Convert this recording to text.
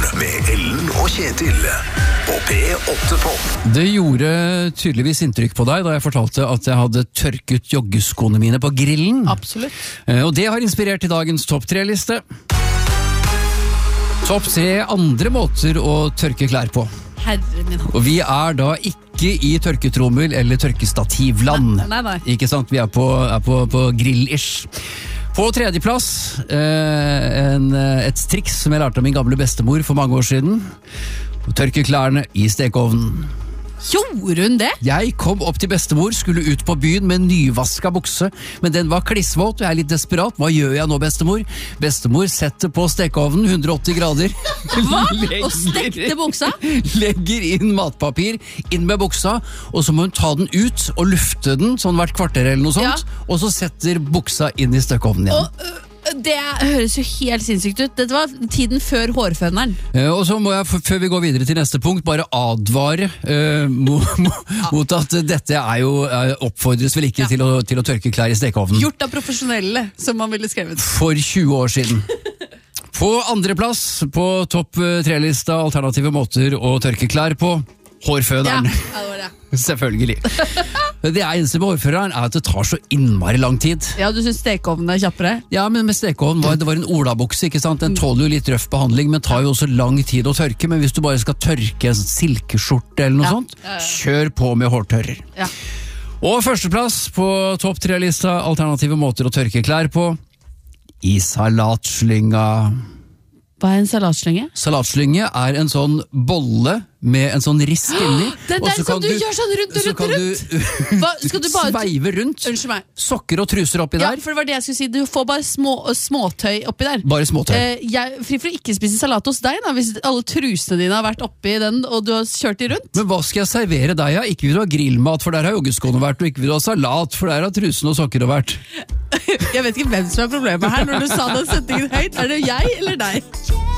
med Ellen og Kjetil på P8-pop. Det gjorde tydeligvis inntrykk på deg da jeg fortalte at jeg hadde tørket joggeskoene mine på grillen. Absolutt. Og det har inspirert til dagens topp 3-liste. Topp 3 andre måter å tørke klær på. Herre min hånd. Og vi er da ikke i tørketrommel eller tørkestativland. Nei. Ikke sant? Vi er på grill-ish. På tredjeplass, et triks som jeg lærte av min gamle bestemor for mange år siden. Å tørke klærne i stekeovnen. Gjorde hun det? Jeg kom opp til bestemor, skulle ut på byen med en nyvaska bukse, men den var klissvåt, og jeg er litt desperat. Hva gjør jeg nå, bestemor? Bestemor setter på stekeovnen, 180 grader. Hva? Og stekte buksa? Legger inn matpapir, inn med buksa, og så må hun ta den ut og lufte den, sånn hvert kvarter eller noe sånt, og så setter buksa inn i stekeovnen igjen. Det høres jo helt sinnssykt ut. Dette var tiden før hårføneren. Og så må jeg, før vi går videre til neste punkt, bare advare mot at dette er jo oppfordres vel ikke til å tørke klær i stekeovnen. Gjort av profesjonelle, som man ville skrevet. For 20 år siden. På andreplass på topp 3-lista alternative måter å tørke klær på, hårføneren. Ja, det var det. Selvfølgelig. Det eneste med hårføneren er at det tar så innmari lang tid. Ja, du synes stekeovnen er kjappere? Ja, men med stekeovnen det var en olabukse, ikke sant? Den tåler jo litt røff behandling, men tar jo også lang tid å tørke. Men hvis du bare skal tørke en silkeskjorte eller noe sånt, kjør på med hårtørrer. Ja. Og førsteplass på topp 3-lista alternative måter å tørke klær på, i salatslynga. Hva er en salatslynge? Salatslynge er en sånn bolle med en sånn risk inni. Det er den som du gjør sånn rundt og rundt og rundt. Hva, skal du bare sveive rundt. Unnskyld meg. Sokker og truser oppi der. Ja, for det var det jeg skulle si. Du får bare småtøy oppi der. Bare småtøy. Fri for å ikke spise salat hos deg, da, hvis alle trusene dine har vært oppi den, og du har kjørt de rundt. Men hva skal jeg servere deg? Ja? Ikke vil du ha grillmat, for der har joggeskoene vært, og ikke vil du ha salat, for der har trusene og sokker vært. Jeg vet ikke hvem som er problemet her når du sa den setningen høyt. Er det jeg eller deg?